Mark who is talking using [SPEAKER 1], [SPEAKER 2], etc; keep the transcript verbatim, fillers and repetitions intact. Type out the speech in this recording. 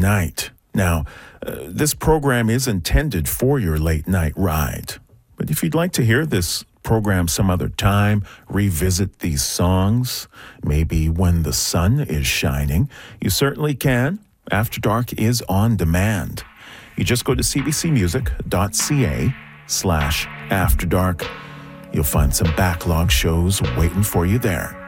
[SPEAKER 1] night. Now, uh, this program is intended for your late night ride. But if you'd like to hear this program some other time, revisit these songs, maybe when the sun is shining, you certainly can. After Dark is on demand. You just go to cbcmusic.ca slash After Dark. You'll find some backlog shows waiting for you there.